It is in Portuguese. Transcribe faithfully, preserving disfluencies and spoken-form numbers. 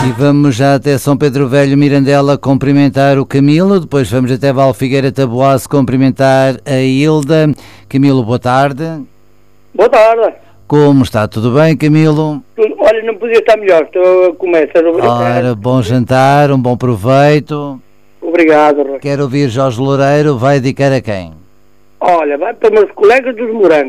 E vamos já até São Pedro Velho, Mirandela, cumprimentar o Camilo. Depois vamos até Valfigueira, Taboaço, cumprimentar a Hilda. Camilo, boa tarde. Boa tarde. Como está? Tudo bem, Camilo? Tudo. Olha, não podia estar melhor. Estou a comer. Ora, bom jantar, um bom proveito. Obrigado. Quero ouvir Jorge Loureiro. Vai dedicar a quem? Olha, vai para meus colegas dos morangos.